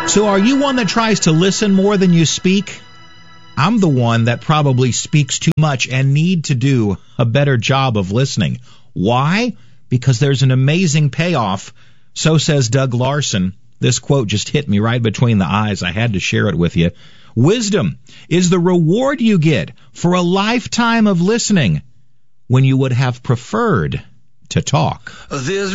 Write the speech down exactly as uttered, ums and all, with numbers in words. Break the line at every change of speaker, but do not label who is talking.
So are you one that tries to listen more than you speak? I'm the one that probably speaks too much and need to do a better job of listening. Why? Because there's an amazing payoff. So says Doug Larson. This quote just hit me right between the eyes. I had to share it with you. Wisdom is the reward you get for a lifetime of listening when you would have preferred to talk.
There's